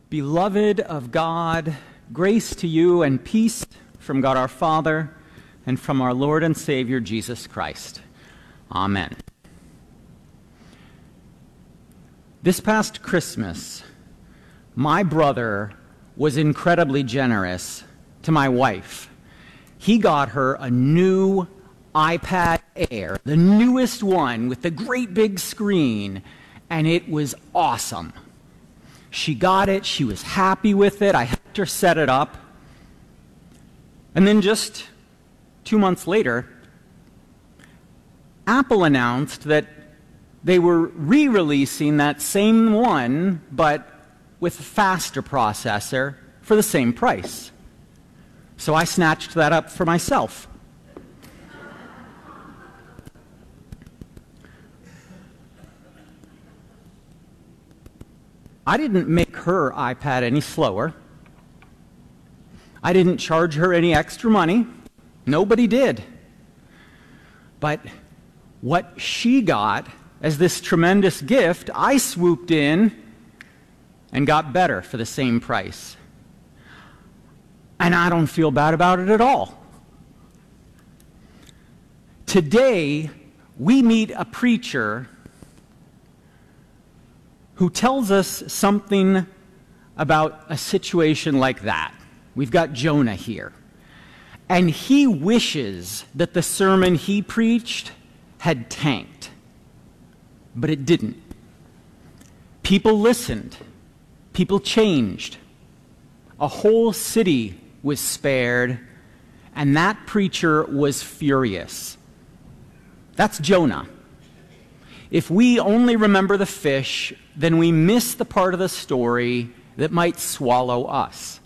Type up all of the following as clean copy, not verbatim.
Beloved of God, grace to you and peace from God our Father and from our Lord and Savior Jesus Christ. Amen. This past Christmas, my brother was incredibly generous to my wife. He got her a new iPad Air, the newest one with the great big screen, and it was awesome. She got it, she was happy with it, I helped her set it up. And then just 2 months later, Apple announced that they were re-releasing that same one, but with a faster processor for the same price. So I snatched that up for myself. I didn't make her iPad any slower. I didn't charge her any extra money. Nobody did. But what she got as this tremendous gift, I swooped in and got better for the same price. And I don't feel bad about it at all. Today, we meet a preacher who tells us something about a situation like that. We've got Jonah here. And he wishes that the sermon he preached had tanked. But it didn't. People listened. People changed. A whole city was spared, and that preacher was furious. That's Jonah. If we only remember the fish, then we miss the part of the story that might swallow us.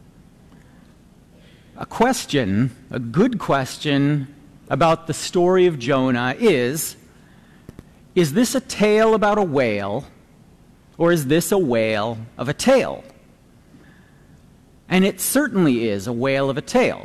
A good question about the story of Jonah is this a tale about a whale, or is this a whale of a tale? And it certainly is a whale of a tale.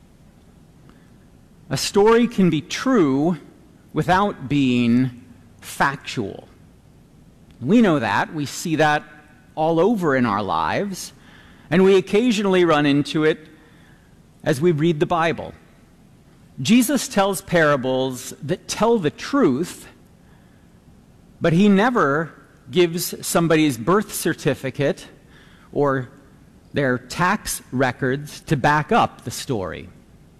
A story can be true without being factual. We know that. We see that all over in our lives, and we occasionally run into it as we read the Bible. Jesus tells parables that tell the truth, but he never gives somebody's birth certificate or their tax records to back up the story.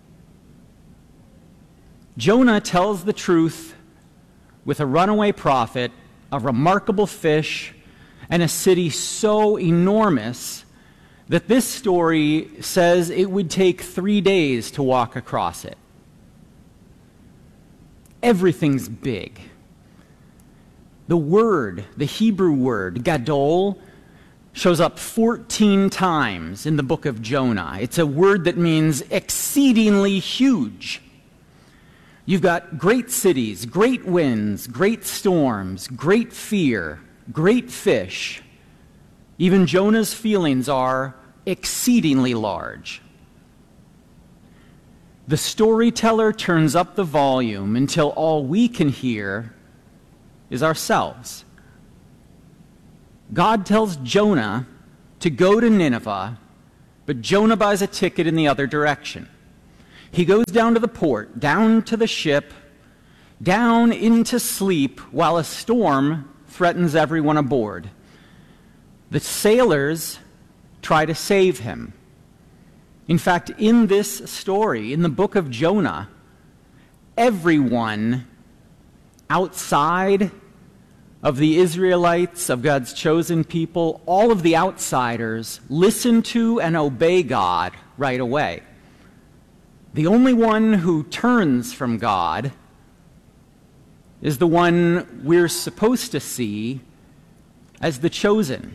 Jonah tells the truth with a runaway prophet, a remarkable fish, and a city so enormous that this story says it would take 3 days to walk across it. Everything's big. The Hebrew word, gadol, shows up 14 times in the book of Jonah. It's a word that means exceedingly huge. You've got great cities, great winds, great storms, great fear, great fish. Even Jonah's feelings are exceedingly large. The storyteller turns up the volume until all we can hear is ourselves. God tells Jonah to go to Nineveh, but Jonah buys a ticket in the other direction. He goes down to the port, down to the ship, down into sleep while a storm threatens everyone aboard. The sailors try to save him. In fact, in this story, in the book of Jonah, everyone outside of the Israelites, of God's chosen people, all of the outsiders listen to and obey God right away. The only one who turns from God is the one we're supposed to see as the chosen.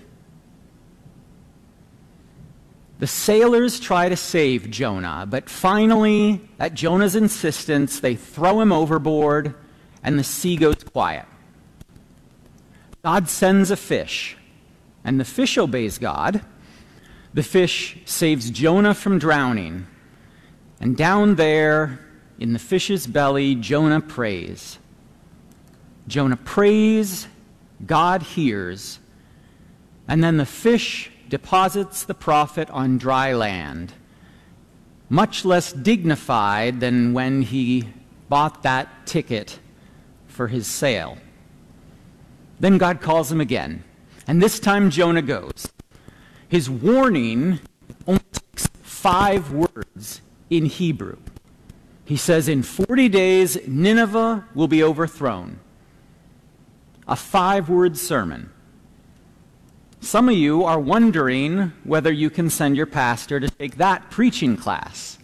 The sailors try to save Jonah, but finally, at Jonah's insistence, they throw him overboard and the sea goes quiet. God sends a fish, and the fish obeys God. The fish saves Jonah from drowning. And down there, in the fish's belly, Jonah prays. Jonah prays, God hears, and then the fish deposits the prophet on dry land, much less dignified than when he bought that ticket for his sail. Then God calls him again, and this time Jonah goes. His warning only takes 5 words in Hebrew. He says, in 40 days, Nineveh will be overthrown. A 5-word sermon. Some of you are wondering whether you can send your pastor to take that preaching class.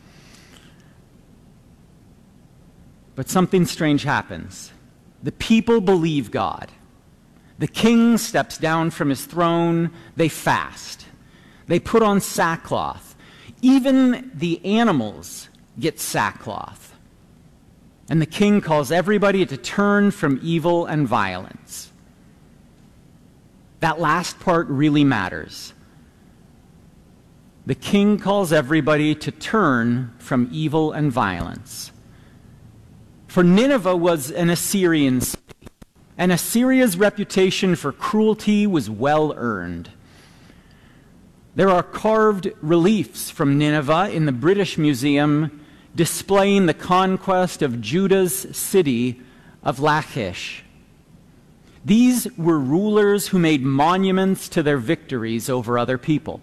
But something strange happens. The people believe God. The king steps down from his throne. They fast. They put on sackcloth. Even the animals get sackcloth. And the king calls everybody to turn from evil and violence. That last part really matters. The king calls everybody to turn from evil and violence. For Nineveh was an Assyrian city, and Assyria's reputation for cruelty was well earned. There are carved reliefs from Nineveh in the British Museum displaying the conquest of Judah's city of Lachish. These were rulers who made monuments to their victories over other people.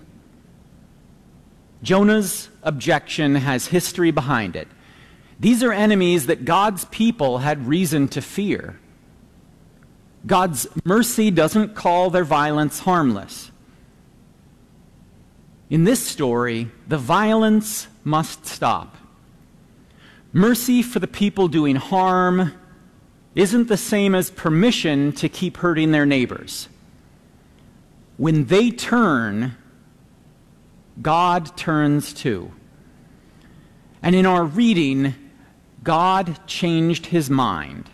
Jonah's objection has history behind it. These are enemies that God's people had reason to fear. God's mercy doesn't call their violence harmless. In this story, the violence must stop. Mercy for the people doing harm isn't the same as permission to keep hurting their neighbors. When they turn, God turns too. And in our reading, God changed his mind.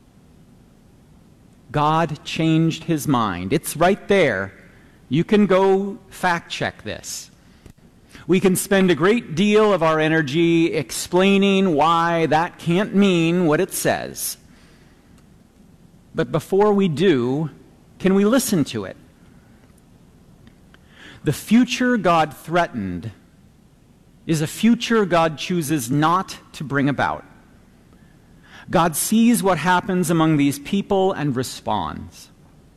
God changed his mind. It's right there. You can go fact check this. We can spend a great deal of our energy explaining why that can't mean what it says. But before we do, can we listen to it? The future God threatened is a future God chooses not to bring about. God sees what happens among these people and responds.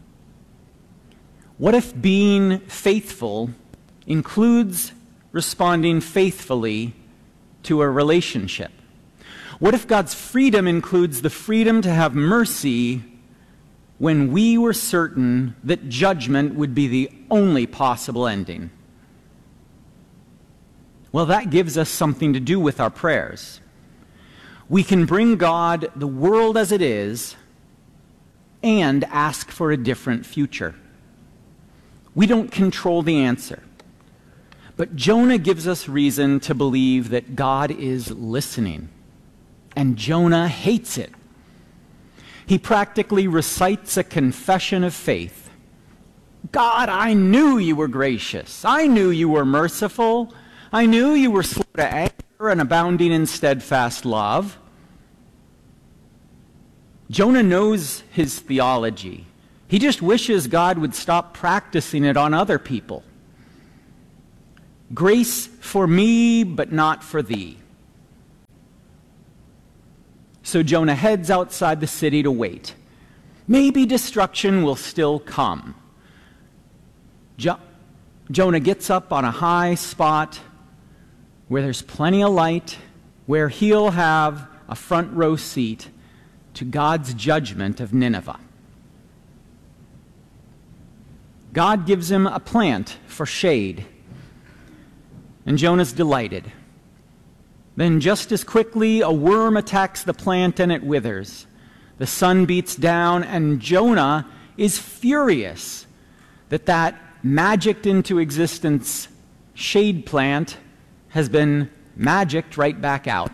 What if being faithful includes responding faithfully to a relationship? What if God's freedom includes the freedom to have mercy when we were certain that judgment would be the only possible ending? Well, that gives us something to do with our prayers. We can bring God the world as it is and ask for a different future. We don't control the answer. But Jonah gives us reason to believe that God is listening. And Jonah hates it. He practically recites a confession of faith. God, I knew you were gracious. I knew you were merciful. I knew you were slow to anger and abounding in steadfast love. Jonah knows his theology. He just wishes God would stop practicing it on other people. Grace for me, but not for thee. So Jonah heads outside the city to wait. Maybe destruction will still come. Jonah gets up on a high spot where there's plenty of light, where he'll have a front row seat to God's judgment of Nineveh. God gives him a plant for shade, and Jonah's delighted. Then just as quickly, a worm attacks the plant and it withers. The sun beats down, and Jonah is furious that that magicked into existence shade plant has been magicked right back out.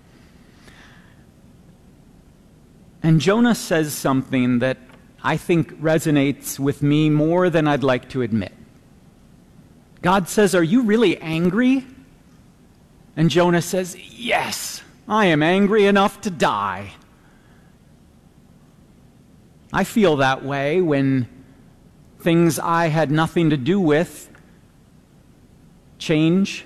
And Jonah says something that I think resonates with me more than I'd like to admit. God says, "Are you really angry?" And Jonah says, "Yes, I am angry enough to die." I feel that way when things I had nothing to do with change?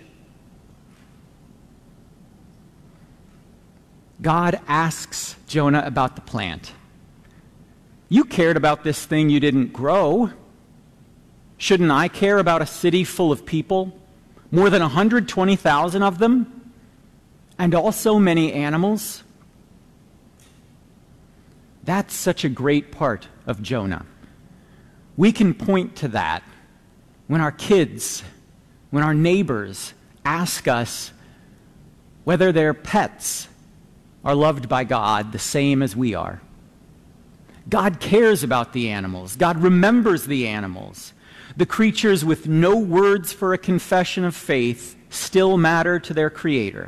God asks Jonah about the plant. You cared about this thing you didn't grow. Shouldn't I care about a city full of people, more than 120,000 of them, and also many animals? That's such a great part of Jonah. We can point to that when our kids, when our neighbors ask us whether their pets are loved by God the same as we are. God cares about the animals. God remembers the animals. The creatures with no words for a confession of faith still matter to their Creator.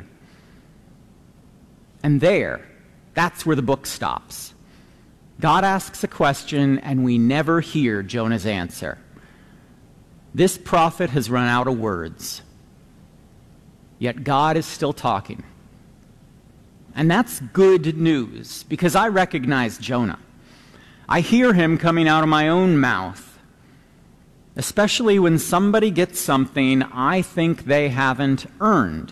And that's where the book stops. God asks a question, and we never hear Jonah's answer. This prophet has run out of words. Yet God is still talking. And that's good news, because I recognize Jonah. I hear him coming out of my own mouth, especially when somebody gets something I think they haven't earned.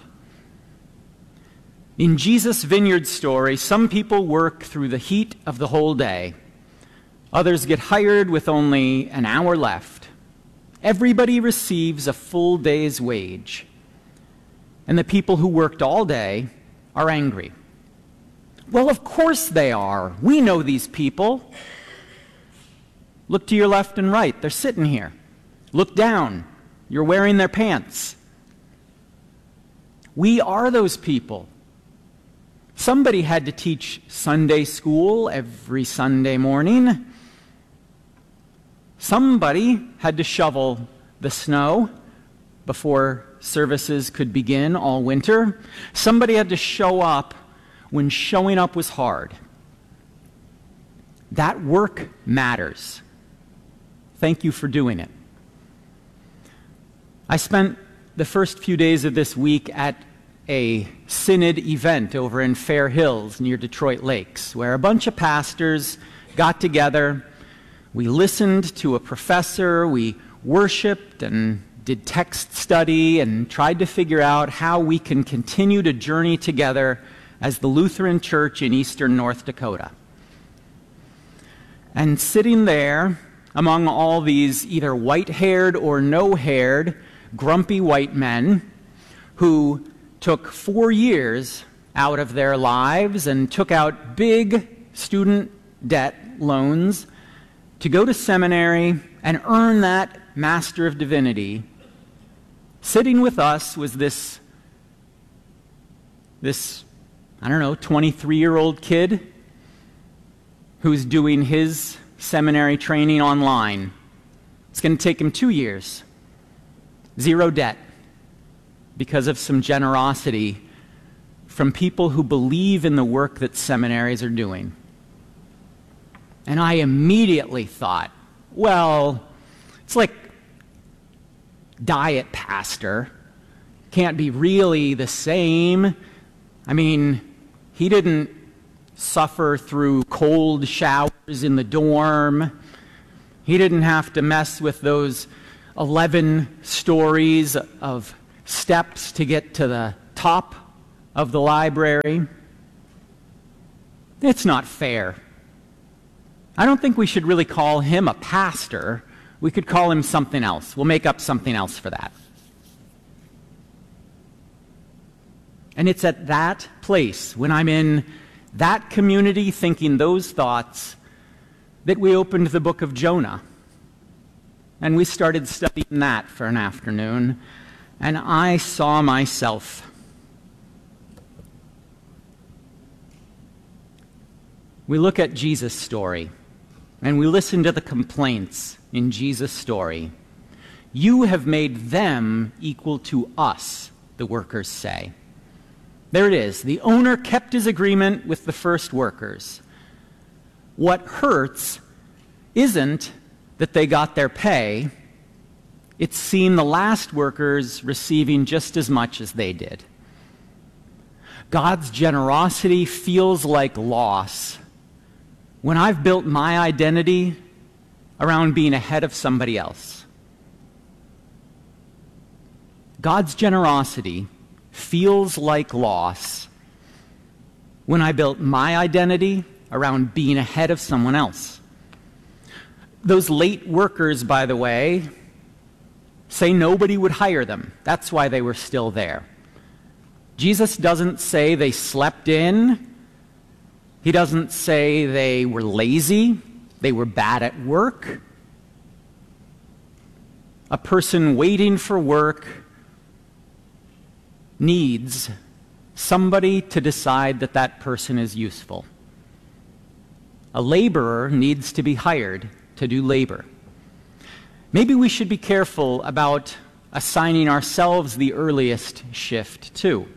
In Jesus' vineyard story, some people work through the heat of the whole day. Others get hired with only an hour left. Everybody receives a full day's wage. And the people who worked all day are angry. Well, of course they are. We know these people. Look to your left and right. They're sitting here. Look down. You're wearing their pants. We are those people. Somebody had to teach Sunday school every Sunday morning. Somebody had to shovel the snow before services could begin all winter. Somebody had to show up when showing up was hard. That work matters. Thank you for doing it. I spent the first few days of this week at a synod event over in Fair Hills near Detroit Lakes, where a bunch of pastors got together. We listened to a professor, we worshiped and did text study and tried to figure out how we can continue to journey together as the Lutheran Church in eastern North Dakota. And sitting there among all these either white-haired or no-haired grumpy white men who took 4 years out of their lives and took out big student debt loans to go to seminary and earn that Master of Divinity. Sitting with us was this 23-year-old kid who's doing his seminary training online. It's going to take him 2 years. 0 debt. Because of some generosity from people who believe in the work that seminaries are doing. And I immediately thought, well, it's like diet pastor. Can't be really the same. I mean, he didn't suffer through cold showers in the dorm. He didn't have to mess with those 11 stories of steps to get to the top of the library. It's not fair. I don't think we should really call him a pastor. We could call him something else. We'll make up something else for that. And it's at that place, when I'm in that community thinking those thoughts, that we opened the book of Jonah. And we started studying that for an afternoon. And I saw myself. We look at Jesus' story, and we listen to the complaints in Jesus' story. You have made them equal to us, the workers say. There it is. The owner kept his agreement with the first workers. What hurts isn't that they got their pay. It's seen the last workers receiving just as much as they did. God's generosity feels like loss when I've built my identity around being ahead of somebody else. God's generosity feels like loss when I built my identity around being ahead of someone else. Those late workers, by the way, say nobody would hire them. That's why they were still there. Jesus doesn't say they slept in. He doesn't say they were lazy, they were bad at work. A person waiting for work needs somebody to decide that that person is useful. A laborer needs to be hired to do labor. Maybe we should be careful about assigning ourselves the earliest shift too.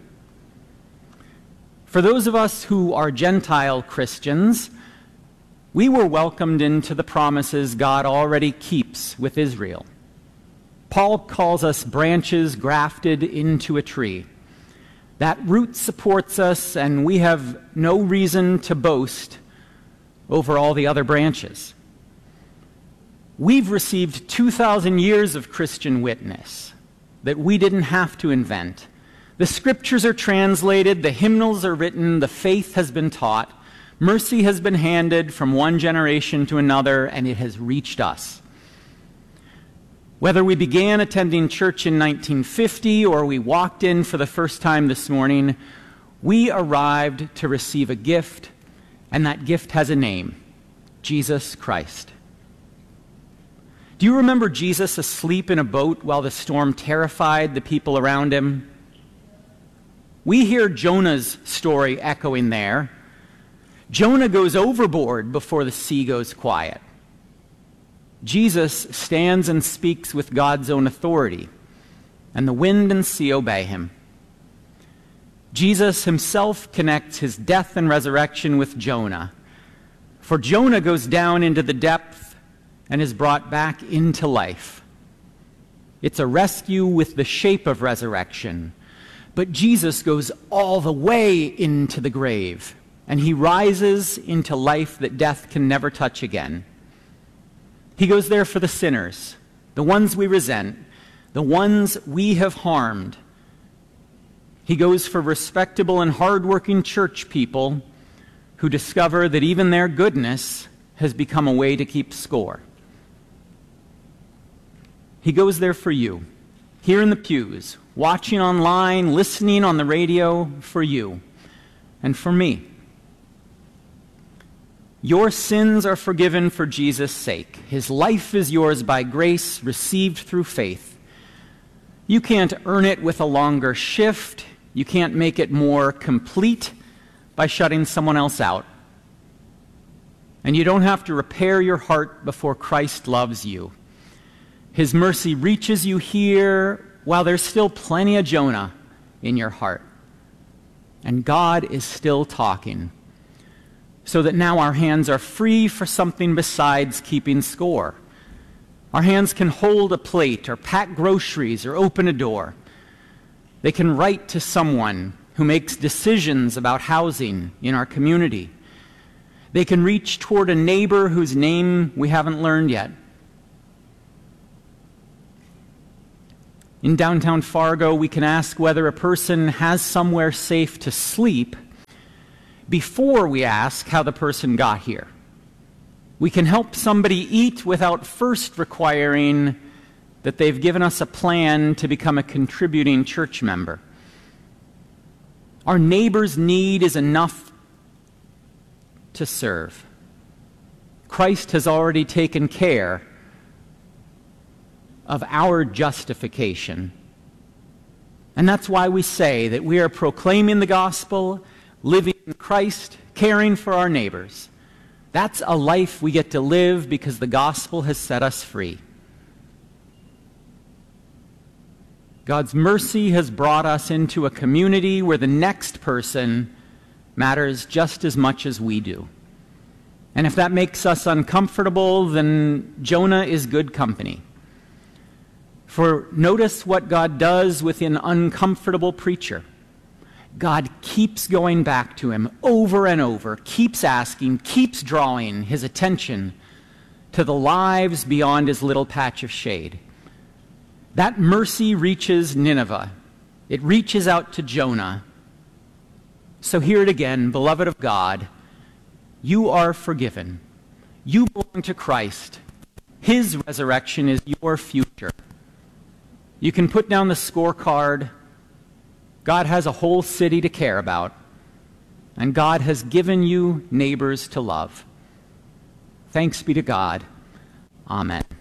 For those of us who are Gentile Christians, we were welcomed into the promises God already keeps with Israel. Paul calls us branches grafted into a tree. That root supports us, and we have no reason to boast over all the other branches. We've received 2,000 years of Christian witness that we didn't have to invent. The scriptures are translated, the hymnals are written, the faith has been taught, mercy has been handed from one generation to another, and it has reached us. Whether we began attending church in 1950 or we walked in for the first time this morning, we arrived to receive a gift, and that gift has a name: Jesus Christ. Do you remember Jesus asleep in a boat while the storm terrified the people around him? We hear Jonah's story echoing there. Jonah goes overboard before the sea goes quiet. Jesus stands and speaks with God's own authority, and the wind and sea obey him. Jesus himself connects his death and resurrection with Jonah, for Jonah goes down into the depth and is brought back into life. It's a rescue with the shape of resurrection, but Jesus goes all the way into the grave, and he rises into life that death can never touch again. He goes there for the sinners, the ones we resent, the ones we have harmed. He goes for respectable and hardworking church people who discover that even their goodness has become a way to keep score. He goes there for you, here in the pews, watching online, listening on the radio, for you and for me. Your sins are forgiven for Jesus' sake. His life is yours by grace, received through faith. You can't earn it with a longer shift. You can't make it more complete by shutting someone else out. And you don't have to repair your heart before Christ loves you. His mercy reaches you here while there's still plenty of Jonah in your heart. And God is still talking, so that now our hands are free for something besides keeping score. Our hands can hold a plate or pack groceries or open a door. They can write to someone who makes decisions about housing in our community. They can reach toward a neighbor whose name we haven't learned yet. In downtown Fargo, we can ask whether a person has somewhere safe to sleep before we ask how the person got here. We can help somebody eat without first requiring that they've given us a plan to become a contributing church member. Our neighbor's need is enough to serve. Christ has already taken care of our justification. And that's why we say that we are proclaiming the gospel, living in Christ, caring for our neighbors. That's a life we get to live because the gospel has set us free. God's mercy has brought us into a community where the next person matters just as much as we do. And if that makes us uncomfortable, then Jonah is good company. For notice what God does with an uncomfortable preacher. God keeps going back to him over and over, keeps asking, keeps drawing his attention to the lives beyond his little patch of shade. That mercy reaches Nineveh. It reaches out to Jonah. So hear it again, beloved of God. You are forgiven. You belong to Christ. His resurrection is your future. You can put down the scorecard. God has a whole city to care about. And God has given you neighbors to love. Thanks be to God. Amen.